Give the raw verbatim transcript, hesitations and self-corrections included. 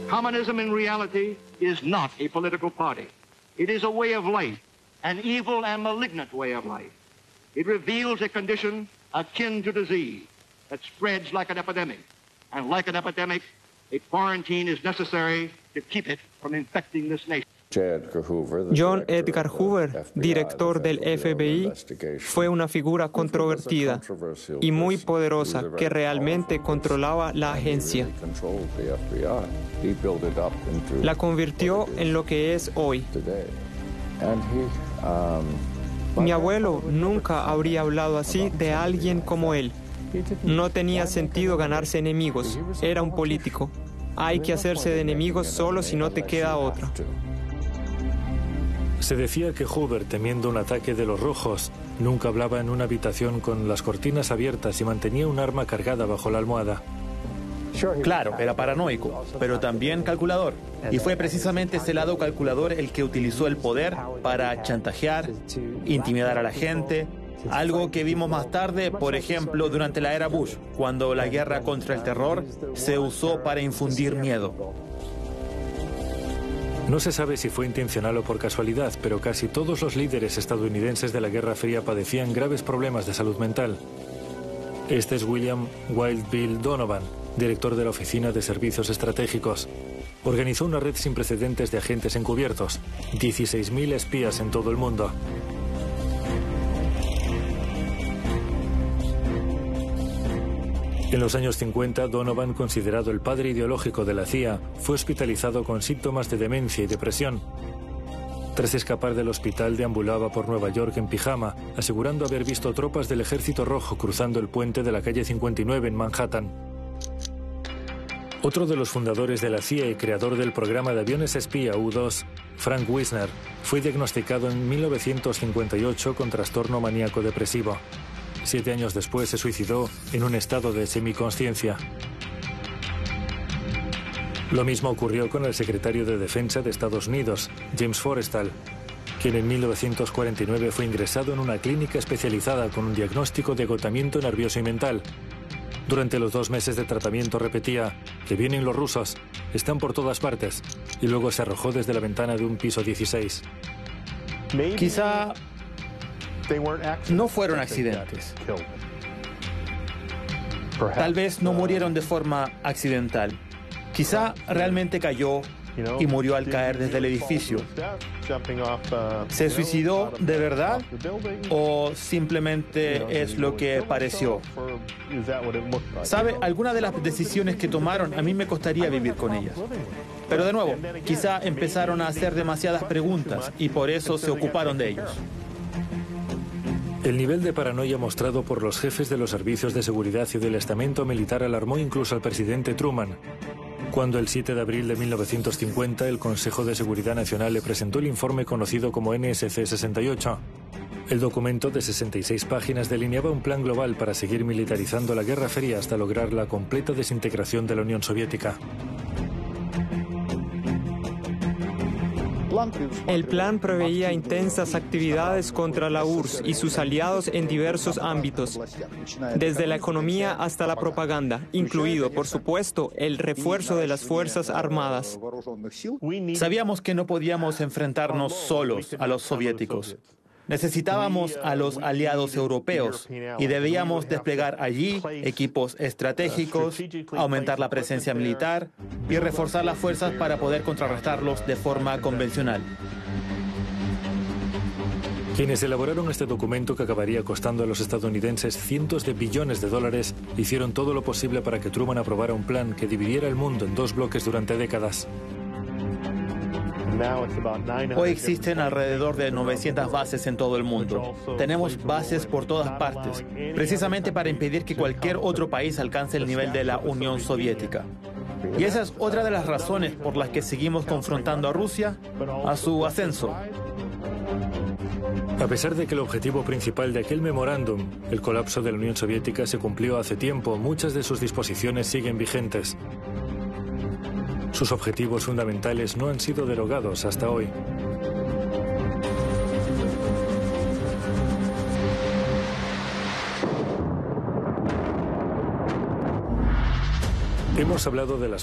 Communism in reality is not a political party. It is a way of life, an evil and malignant way of life. It reveals a condition akin to disease that spreads like an epidemic. And like an epidemic, a quarantine is necessary to keep it from infecting this nation. John Edgar Hoover, director del F B I, fue una figura controvertida y muy poderosa que realmente controlaba la agencia. La convirtió en lo que es hoy. Mi abuelo nunca habría hablado así de alguien como él. No tenía sentido ganarse enemigos, era un político. Hay que hacerse de enemigos solo si no te queda otra. Se decía que Hoover, temiendo un ataque de los rojos, nunca hablaba en una habitación con las cortinas abiertas y mantenía un arma cargada bajo la almohada. Claro, era paranoico, pero también calculador. Y fue precisamente ese lado calculador el que utilizó el poder para chantajear, intimidar a la gente, algo que vimos más tarde, por ejemplo, durante la era Bush, cuando la guerra contra el terror se usó para infundir miedo. No se sabe si fue intencional o por casualidad, pero casi todos los líderes estadounidenses de la Guerra Fría padecían graves problemas de salud mental. Este es William Wild Bill Donovan, director de la Oficina de Servicios Estratégicos. Organizó una red sin precedentes de agentes encubiertos, dieciséis mil espías en todo el mundo. En los años cincuenta, Donovan, considerado el padre ideológico de la C I A, fue hospitalizado con síntomas de demencia y depresión. Tras escapar del hospital, deambulaba por Nueva York en pijama, asegurando haber visto tropas del Ejército Rojo cruzando el puente de la calle cincuenta y nueve en Manhattan. Otro de los fundadores de la C I A y creador del programa de aviones espía U dos, Frank Wisner, fue diagnosticado en mil novecientos cincuenta y ocho con trastorno maníaco depresivo. Siete años después se suicidó en un estado de semiconsciencia. Lo mismo ocurrió con el secretario de Defensa de Estados Unidos, James Forrestal, quien en mil novecientos cuarenta y nueve fue ingresado en una clínica especializada con un diagnóstico de agotamiento nervioso y mental. Durante los dos meses de tratamiento repetía: "Que vienen los rusos, están por todas partes", y luego se arrojó desde la ventana de un piso dieciséis. Quizá no fueron accidentes. Tal vez no murieron de forma accidental. Quizá realmente cayó y murió al caer desde el edificio. ¿Se suicidó de verdad o simplemente es lo que pareció? ¿Sabe? Algunas de las decisiones que tomaron a mí me costaría vivir con ellas. Pero de nuevo, quizá empezaron a hacer demasiadas preguntas y por eso se ocuparon de ellos. El nivel de paranoia mostrado por los jefes de los servicios de seguridad y del estamento militar alarmó incluso al presidente Truman, cuando el siete de abril de mil novecientos cincuenta el Consejo de Seguridad Nacional le presentó el informe conocido como N S C sesenta y ocho. El documento de sesenta y seis páginas delineaba un plan global para seguir militarizando la Guerra Fría hasta lograr la completa desintegración de la Unión Soviética. El plan preveía intensas actividades contra la U R S S y sus aliados en diversos ámbitos, desde la economía hasta la propaganda, incluido, por supuesto, el refuerzo de las Fuerzas Armadas. Sabíamos que no podíamos enfrentarnos solos a los soviéticos. Necesitábamos a los aliados europeos y debíamos desplegar allí equipos estratégicos, aumentar la presencia militar y reforzar las fuerzas para poder contrarrestarlos de forma convencional. Quienes elaboraron este documento, que acabaría costando a los estadounidenses cientos de billones de dólares, hicieron todo lo posible para que Truman aprobara un plan que dividiera el mundo en dos bloques durante décadas. Hoy existen alrededor de novecientas bases en todo el mundo. Tenemos bases por todas partes, precisamente para impedir que cualquier otro país alcance el nivel de la Unión Soviética. Y esa es otra de las razones por las que seguimos confrontando a Rusia a su ascenso. A pesar de que el objetivo principal de aquel memorándum, el colapso de la Unión Soviética, se cumplió hace tiempo, muchas de sus disposiciones siguen vigentes. Sus objetivos fundamentales no han sido derogados hasta hoy. Hemos hablado de las